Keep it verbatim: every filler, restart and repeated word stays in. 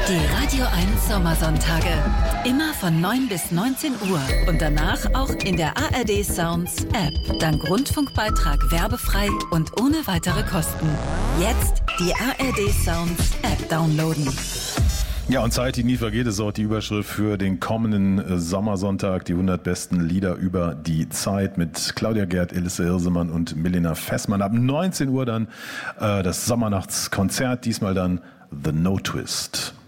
Die Radio eins Sommersonntage. Immer von neun bis neunzehn Uhr. Und danach auch in der A R D Sounds App. Dank Rundfunkbeitrag werbefrei und ohne weitere Kosten. Jetzt die A R D Sounds App downloaden. Ja, und Zeit, die nie vergeht, ist auch die Überschrift für den kommenden Sommersonntag. Die hundert besten Lieder über die Zeit mit Claudia Gerd, Elissa Hirsemann und Milena Fessmann. Ab neunzehn Uhr dann äh, das Sommernachtskonzert, diesmal dann The No Twist.